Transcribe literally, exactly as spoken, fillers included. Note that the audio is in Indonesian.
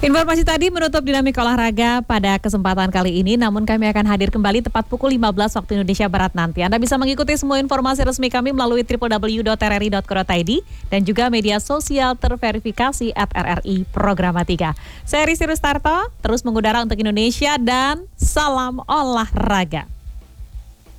Informasi tadi menutup dinamik olahraga pada kesempatan kali ini, namun kami akan hadir kembali tepat pukul lima belas waktu Indonesia Barat nanti. Anda bisa mengikuti semua informasi resmi kami melalui w w w dot r r i dot co dot i d dan juga media sosial terverifikasi at R R I Programa tiga. Saya Rizky Rustarto, terus mengudara untuk Indonesia dan salam olahraga.